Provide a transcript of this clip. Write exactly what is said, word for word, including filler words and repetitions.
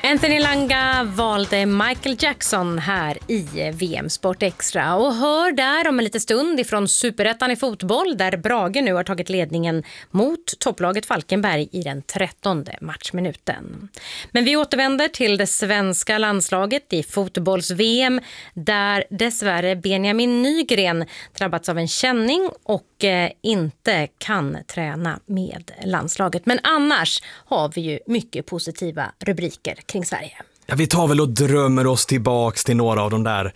Anthony Langa valde Michael Jackson här i V M Sport Extra och hör där om en liten stund ifrån Superettan i fotboll där Brage nu har tagit ledningen mot topplaget Falkenberg i den trettonde matchminuten. Men vi återvänder till det svenska landslaget i fotbolls-V M där dessvärre Benjamin Nygren drabbats av en känning och eh, inte kan träna med landslaget. Men annars har vi ju mycket positiva rubriker kring Sverige. Ja, vi tar väl och drömmer oss tillbaks till några av de där